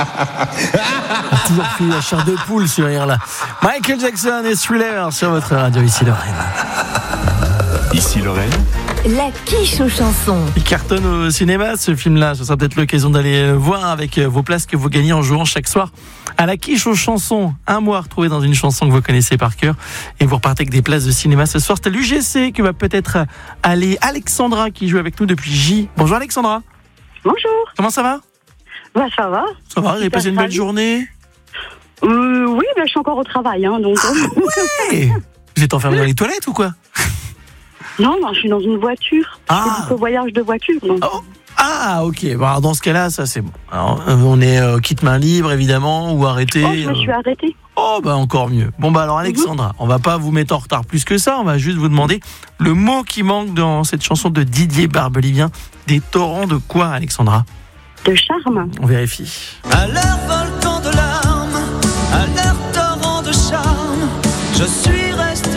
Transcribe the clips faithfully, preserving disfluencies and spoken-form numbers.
Toujours pris la chair de poule sur rire là. Michael Jackson et Thriller sur votre radio, ici Lorraine. Ici Lorraine. La quiche aux chansons. Il cartonne au cinéma ce film-là. Ce sera peut-être l'occasion d'aller voir avec vos places que vous gagnez en jouant chaque soir à la quiche aux chansons. Un mois retrouvé dans une chanson que vous connaissez par cœur. Et vous repartez avec des places de cinéma ce soir. C'est l'U G C que va peut-être aller Alexandra qui joue avec nous depuis J. Bonjour Alexandra. Bonjour. Comment ça va? Bah, ça va. Ça va, vous avez passé une belle journée? euh, Oui, bah, je suis encore au travail. Hein, donc... Ah ouais. Vous êtes enfermé dans les toilettes ou quoi? Non, non, je suis dans une voiture. Ah. Je fais du voyage de voiture. Donc. Oh. Ah, ok. Bon, alors dans ce cas-là, ça c'est bon. Alors, on est euh, quitte main libre, évidemment, ou arrêté. Oh, je me suis arrêtée. Oh, bah encore mieux. Bon, bah alors Alexandra, mm-hmm. on va pas vous mettre en retard plus que ça. On va juste vous demander le mot qui manque dans cette chanson de Didier Barbelivien. Des torrents de quoi, Alexandra? De charme. On vérifie. À leur volcan de larmes, à leur torrent de charme, je suis resté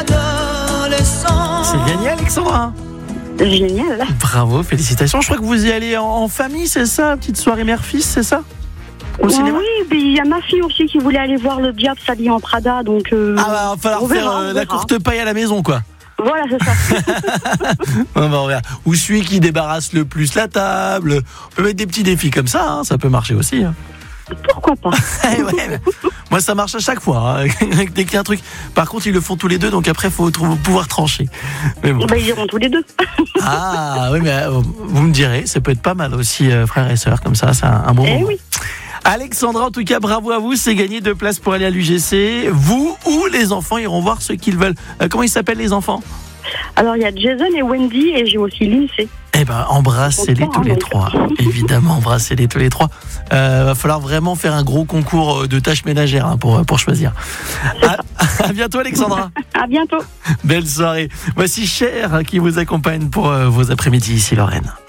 adolescent. C'est gagné, Alexandra. Génial. Bravo, félicitations. Je crois que vous y allez en, en famille, c'est ça? Petite soirée mère-fils, c'est ça? Au cinéma? Oui, puis il y a ma fille aussi qui voulait aller voir le diable s'habiller en Prada, donc... Euh, ah bah, il va falloir faire verra, euh, la courte paille à la maison, quoi. Voilà, c'est ça. On va regarder. Ou celui qui débarrasse le plus la table. On peut mettre des petits défis comme ça, hein, ça peut marcher aussi. Hein. Pourquoi pas? Ouais, moi, ça marche à chaque fois. Hein. Dès qu'il y a un truc. Par contre, ils le font tous les deux, donc après, il faut pouvoir trancher. Mais bon. Bah, ils iront tous les deux. Ah, oui, mais euh, vous me direz, ça peut être pas mal aussi, euh, frères et sœurs, comme ça, c'est un, un bon eh moment. Oui. Alexandra, en tout cas, bravo à vous, c'est gagné deux places pour aller à l'U G C. Vous ou les enfants iront voir ce qu'ils veulent. Euh, comment ils s'appellent, les enfants? Alors, il y a Jason et Wendy, et j'ai aussi Lindsay. Eh ben, embrassez-les tous les trois. Évidemment, embrassez-les tous les trois. Euh, va falloir vraiment faire un gros concours de tâches ménagères hein, pour, pour choisir. À, à bientôt, Alexandra. À bientôt. Belle soirée. Voici Cher qui vous accompagne pour euh, vos après-midi ici, Lorraine.